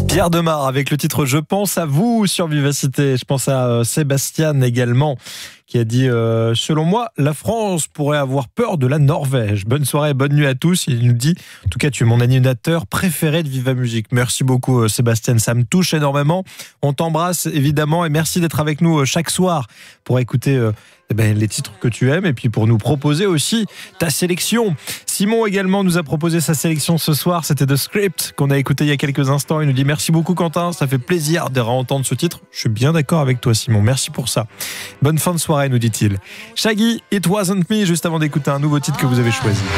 Pierre Demar avec le titre Je pense à vous sur Vivacité. Je pense à Sébastien également qui a dit selon moi, la France pourrait avoir peur de la Norvège. Bonne soirée, bonne nuit à tous. Il nous dit, en tout cas, tu es mon animateur préféré de Viva Musique. Merci beaucoup Sébastien, ça me touche énormément. On t'embrasse évidemment et merci d'être avec nous chaque soir pour écouter les titres que tu aimes et puis pour nous proposer aussi ta sélection. Simon également nous a proposé sa sélection ce soir, c'était The Script qu'on a écouté il y a quelques instants. Il nous dit merci beaucoup Quentin, ça fait plaisir de réentendre ce titre. Je suis bien d'accord avec toi Simon, merci pour ça. Bonne fin de soirée nous dit-il. Shaggy, It Wasn't Me, juste avant d'écouter un nouveau titre que vous avez choisi.